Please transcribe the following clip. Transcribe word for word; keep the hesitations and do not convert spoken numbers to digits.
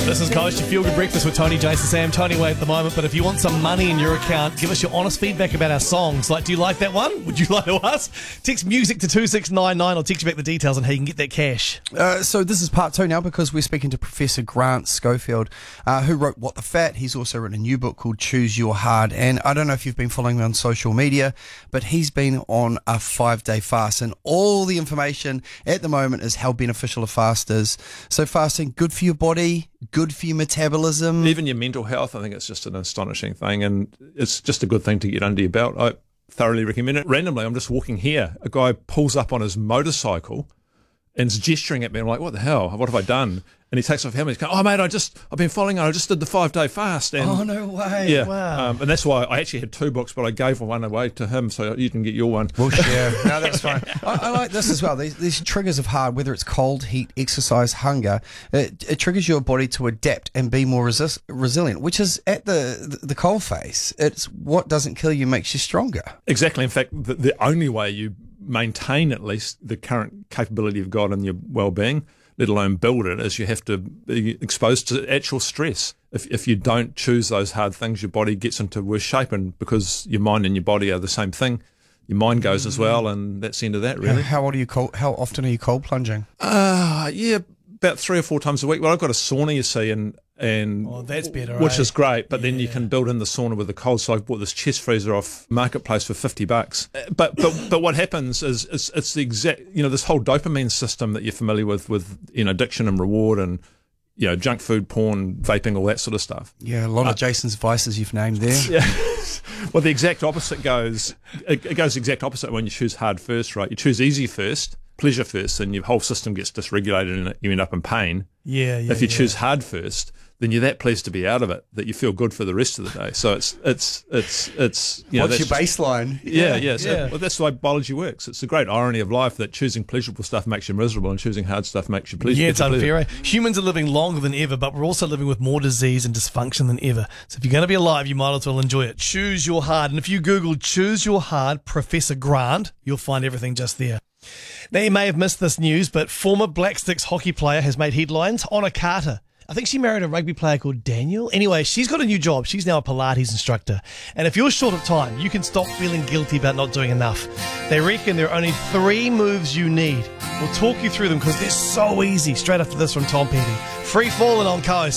This is Coast, your Feel Good Breakfast with Tony, Jason, Sam. Tony away at the moment, but if you want some money in your account, give us your honest feedback about our songs. Like, do you like that one? Would you like to us? Text music to two six nine nine or text you back the details on how you can get that cash. Uh, so this is part two now because we're speaking to Professor Grant Schofield, uh, who wrote What the Fat. He's also written a new book called Choose Your Hard. And I don't know if you've been following me on social media, but he's been on a five-day fast. And all the information at the moment is how beneficial a fast is. So fasting, good for your body, good for your metabolism. Even your mental health, I think it's just an astonishing thing, and it's just a good thing to get under your belt. I thoroughly recommend it. Randomly, I'm just walking here. A guy pulls up on his motorcycle and is gesturing at me. I'm like, what the hell? What have I done? And he takes off his helmet. He's going, oh, mate, I just, I've been following it. I just did the five-day fast. And, oh, no way. Yeah. Wow. Um, and that's why I actually had two books, but I gave one away to him so you can get your one. We'll share. No, that's fine. I, I like this as well. These, these triggers of hard, whether it's cold, heat, exercise, hunger, it, it triggers your body to adapt and be more resist, resilient, which is at the, the, the coal face. It's what doesn't kill you makes you stronger. Exactly. In fact, the, the only way you maintain at least the current capability you've got in your well-being, let alone build it, is you have to be exposed to actual stress. If if you don't choose those hard things, your body gets into worse shape, and because your mind and your body are the same thing, your mind goes as well, and that's the end of that, really. How, how old are you cold, how often are you cold plunging? Uh, yeah, about three or four times a week. Well, I've got a sauna, you see, and and Oh, that's better, which eh? is great. But Yeah. then you can build in the sauna with the cold. So I bought this chest freezer off Marketplace for fifty bucks. Uh, But but but what happens is it's, it's the exact, you know, this whole dopamine system that you're familiar with with you know addiction and reward and you know junk food, porn, vaping, all that sort of stuff. Yeah, a lot of Uh, Jason's vices you've named there. Yeah. Well, the exact opposite goes. It, it goes the exact opposite when you choose hard first, right? You choose easy first, pleasure first, and your whole system gets dysregulated and you end up in pain. Yeah, yeah. If you yeah. choose hard first, then you're that pleased to be out of it that you feel good for the rest of the day. So it's it's it's it's you know What's your that's just- baseline? yeah, yeah. So, yeah. Well, that's the way biology works. It's the great irony of life that choosing pleasurable stuff makes you miserable and choosing hard stuff makes you pleasure. Yeah, it's makes you unfair. pleasure. eh? Humans are living longer than ever, but we're also living with more disease and dysfunction than ever. So if you're going to be alive, you might as well enjoy it. Choose Your Hard. And if you Google Choose Your Hard Professor Grant, you'll find everything just there. Now, you may have missed this news, but former Black Sticks hockey player has made headlines. Honor Carter. I think she married a rugby player called Daniel. Anyway, she's got a new job. She's now a Pilates instructor. And if you're short of time, you can stop feeling guilty about not doing enough. They reckon there are only three moves you need. We'll talk you through them because they're so easy. Straight after this from Tom Petty. Free Falling on Coast.